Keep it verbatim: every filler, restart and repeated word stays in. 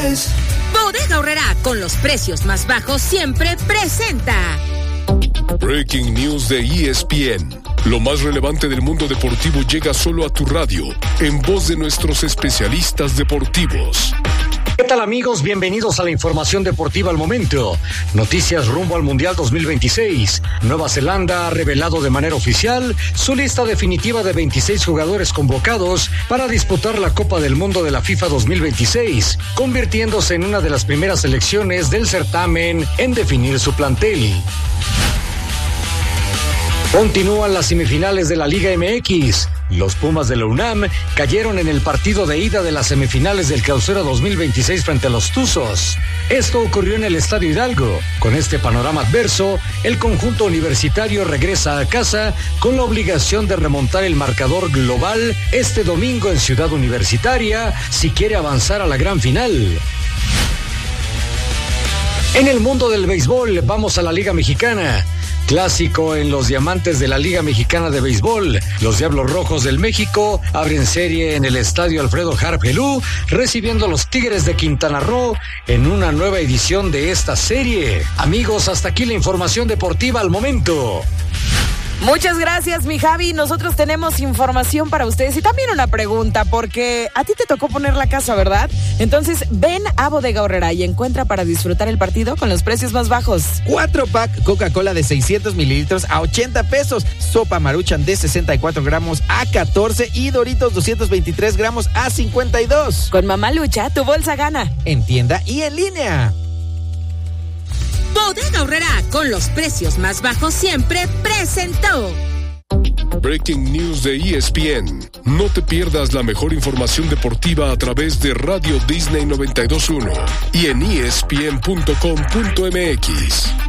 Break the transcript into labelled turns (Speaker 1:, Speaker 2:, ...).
Speaker 1: vez.
Speaker 2: Bodega Aurrerá, con los precios más bajos siempre presenta
Speaker 3: Breaking News de E S P N. Lo más relevante del mundo deportivo llega solo a tu radio, en voz de nuestros especialistas deportivos.
Speaker 4: ¿Qué tal, amigos? Bienvenidos a la información deportiva al momento. Noticias rumbo al Mundial dos mil veintiséis. Nueva Zelanda ha revelado de manera oficial su lista definitiva de veintiséis jugadores convocados para disputar la Copa del Mundo de la FIFA dos mil veintiséis, convirtiéndose en una de las primeras selecciones del certamen en definir su plantel. Continúan las semifinales de la Liga M X. Los Pumas de la UNAM cayeron en el partido de ida de las semifinales del Clausura dos mil veintiséis frente a los Tuzos. Esto ocurrió en el Estadio Hidalgo. Con este panorama adverso, el conjunto universitario regresa a casa con la obligación de remontar el marcador global este domingo en Ciudad Universitaria si quiere avanzar a la gran final. En el mundo del béisbol, vamos a la Liga Mexicana. Clásico en los Diamantes de la Liga Mexicana de Béisbol. Los Diablos Rojos del México abren serie en el Estadio Alfredo Harp Helú, recibiendo a los Tigres de Quintana Roo en una nueva edición de esta serie. Amigos, hasta aquí la información deportiva al momento.
Speaker 5: Muchas gracias, mi Javi. Nosotros tenemos información para ustedes y también una pregunta, porque a ti te tocó poner la casa, ¿verdad? Entonces, ven a Bodega Aurrerá y encuentra para disfrutar el partido con los precios más bajos.
Speaker 6: Cuatro pack Coca-Cola de seiscientos mililitros a ochenta pesos. Sopa Maruchan de sesenta y cuatro gramos a catorce y Doritos doscientos veintitrés gramos a cincuenta y dos.
Speaker 5: Con Mamá Lucha, tu bolsa gana.
Speaker 6: En tienda y en línea.
Speaker 2: Bodega Aurrerá, con los precios más bajos siempre presentó
Speaker 3: Breaking News de E S P N. No te pierdas la mejor información deportiva a través de Radio Disney noventa y dos punto uno y en E S P N punto com punto M X.